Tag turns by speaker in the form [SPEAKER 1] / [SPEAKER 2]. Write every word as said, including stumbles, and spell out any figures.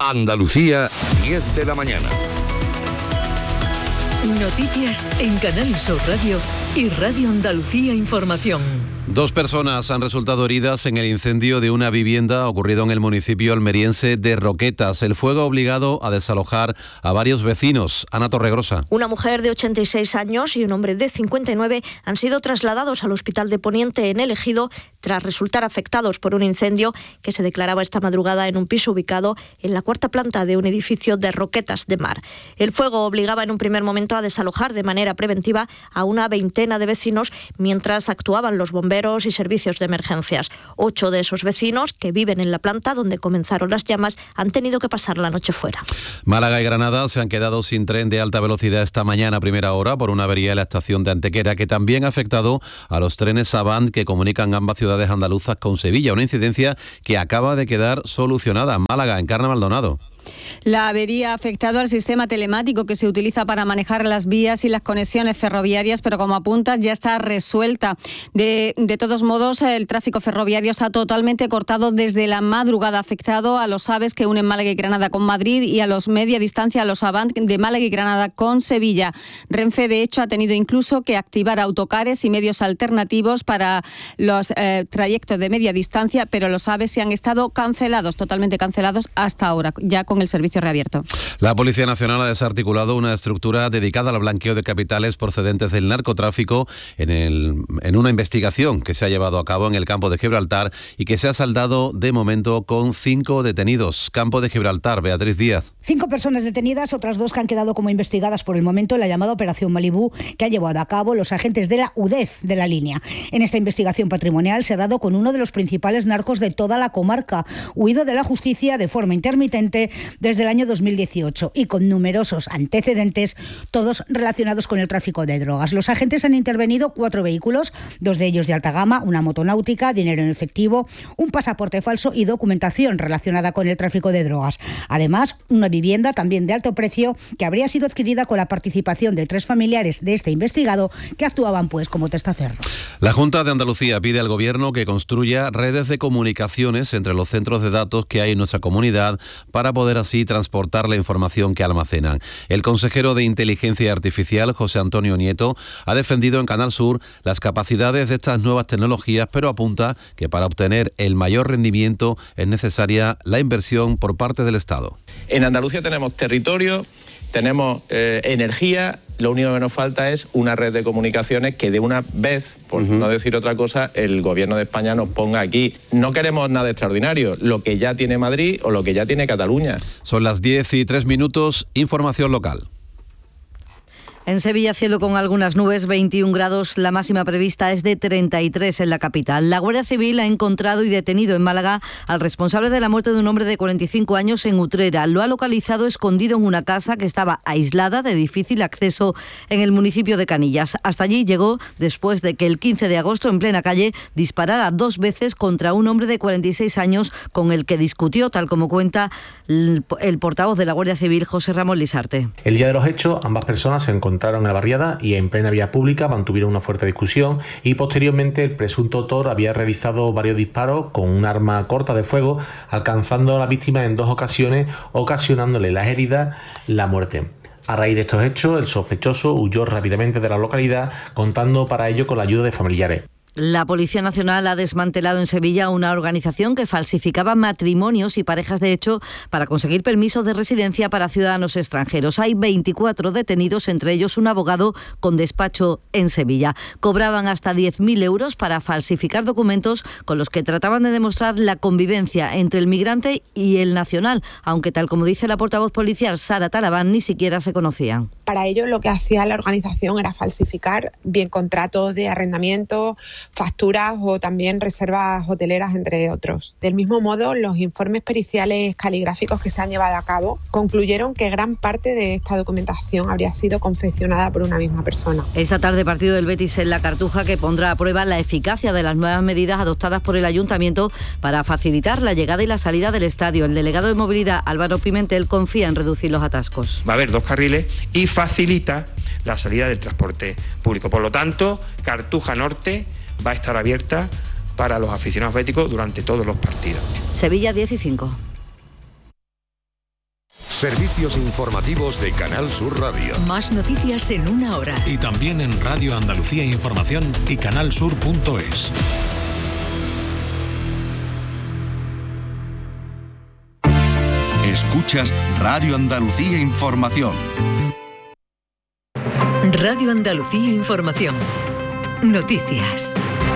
[SPEAKER 1] Andalucía, diez de la mañana.
[SPEAKER 2] Noticias en Canal Sur Radio y Radio Andalucía Información.
[SPEAKER 3] Dos personas han resultado heridas en el incendio de una vivienda ocurrido en el municipio almeriense de Roquetas. El fuego ha obligado a desalojar a varios vecinos. Ana Torregrosa.
[SPEAKER 4] Una mujer de ochenta y seis años y un hombre de cincuenta y nueve han sido trasladados al Hospital de Poniente en El Ejido tras resultar afectados por un incendio que se declaraba esta madrugada en un piso ubicado en la cuarta planta de un edificio de Roquetas de Mar. El fuego obligaba en un primer momento a desalojar de manera preventiva a una veintena de vecinos mientras actuaban los bomberos y servicios de emergencias. Ocho de esos vecinos que viven en la planta donde comenzaron las llamas han tenido que pasar la noche fuera.
[SPEAKER 3] Málaga y Granada se han quedado sin tren de alta velocidad esta mañana a primera hora por una avería en la estación de Antequera que también ha afectado a los trenes Avant que comunican ambas ciudades andaluzas con Sevilla, una incidencia que acaba de quedar solucionada. Málaga, Encarna Maldonado.
[SPEAKER 5] La avería ha afectado al sistema telemático que se utiliza para manejar las vías y las conexiones ferroviarias, pero como apuntas ya está resuelta. De, de todos modos, el tráfico ferroviario está totalmente cortado desde la madrugada, afectado a los AVEs que unen Málaga y Granada con Madrid y a los media distancia, a los Avant de Málaga y Granada con Sevilla. Renfe, de hecho, ha tenido incluso que activar autocares y medios alternativos para los eh, trayectos de media distancia, pero los AVEs se han estado cancelados, totalmente cancelados hasta ahora, ya con el servicio reabierto.
[SPEAKER 3] La Policía Nacional ha desarticulado una estructura dedicada al blanqueo de capitales procedentes del narcotráfico en, el, en una investigación que se ha llevado a cabo en el campo de Gibraltar y que se ha saldado de momento con cinco detenidos. Campo de Gibraltar, Beatriz Díaz.
[SPEAKER 6] Cinco personas detenidas, otras dos que han quedado como investigadas por el momento en la llamada Operación Malibú que ha llevado a cabo los agentes de la U D E F de la línea. En esta investigación patrimonial se ha dado con uno de los principales narcos de toda la comarca, huido de la justicia de forma intermitente desde el año dos mil dieciocho y con numerosos antecedentes, todos relacionados con el tráfico de drogas. Los agentes han intervenido cuatro vehículos, dos de ellos de alta gama, una motonáutica, dinero en efectivo, un pasaporte falso y documentación relacionada con el tráfico de drogas. Además, una vivienda también de alto precio que habría sido adquirida con la participación de tres familiares de este investigado que actuaban pues como testaferros.
[SPEAKER 3] La Junta de Andalucía pide al Gobierno que construya redes de comunicaciones entre los centros de datos que hay en nuestra comunidad para poder así transportar la información que almacenan. El consejero de Inteligencia Artificial, José Antonio Nieto, ha defendido en Canal Sur las capacidades de estas nuevas tecnologías, pero apunta que para obtener el mayor rendimiento es necesaria la inversión por parte del Estado.
[SPEAKER 7] En Andalucía tenemos territorio, tenemos eh, energía, lo único que nos falta es una red de comunicaciones que de una vez, por uh-huh. no decir otra cosa, el Gobierno de España nos ponga aquí. No queremos nada extraordinario, lo que ya tiene Madrid o lo que ya tiene Cataluña.
[SPEAKER 3] Son las diez y tres minutos, información local.
[SPEAKER 8] En Sevilla, cielo con algunas nubes, veintiún grados, la máxima prevista es de treinta y tres en la capital. La Guardia Civil ha encontrado y detenido en Málaga al responsable de la muerte de un hombre de cuarenta y cinco años en Utrera. Lo ha localizado escondido en una casa que estaba aislada, de difícil acceso, en el municipio de Canillas. Hasta allí llegó después de que el quince de agosto, en plena calle, disparara dos veces contra un hombre de cuarenta y seis años con el que discutió, tal como cuenta el, el portavoz de la Guardia Civil, José Ramón Lisarte.
[SPEAKER 9] El día de los hechos, ambas personas se encontraron encontraron en la barriada y en plena vía pública mantuvieron una fuerte discusión y posteriormente el presunto autor había realizado varios disparos con un arma corta de fuego, alcanzando a la víctima en dos ocasiones, ocasionándole las heridas, la muerte. A raíz de estos hechos, el sospechoso huyó rápidamente de la localidad, contando para ello con la ayuda de familiares.
[SPEAKER 8] La Policía Nacional ha desmantelado en Sevilla una organización que falsificaba matrimonios y parejas de hecho para conseguir permisos de residencia para ciudadanos extranjeros. Hay veinticuatro detenidos, entre ellos un abogado con despacho en Sevilla. Cobraban hasta diez mil euros para falsificar documentos con los que trataban de demostrar la convivencia entre el migrante y el nacional, aunque tal como dice la portavoz policial Sara Talabán, ni siquiera se conocían.
[SPEAKER 10] Para ello lo que hacía la organización era falsificar bien contratos de arrendamiento, facturas o también reservas hoteleras, entre otros. Del mismo modo, los informes periciales caligráficos que se han llevado a cabo concluyeron que gran parte de esta documentación habría sido confeccionada por una misma persona.
[SPEAKER 8] Esta tarde, partido del Betis en la Cartuja, que pondrá a prueba la eficacia de las nuevas medidas adoptadas por el Ayuntamiento para facilitar la llegada y la salida del estadio. El delegado de Movilidad, Álvaro Pimentel, confía en reducir los atascos.
[SPEAKER 11] Va a haber dos carriles y facilita la salida del transporte público. Por lo tanto, Cartuja Norte va a estar abierta para los aficionados béticos durante todos los partidos.
[SPEAKER 8] Sevilla diez y cinco.
[SPEAKER 1] Servicios informativos de Canal Sur Radio.
[SPEAKER 2] Más noticias en una hora.
[SPEAKER 12] Y también en Radio Andalucía Información y canalsur punto es.
[SPEAKER 1] Escuchas Radio Andalucía Información.
[SPEAKER 2] Radio Andalucía Información. Noticias.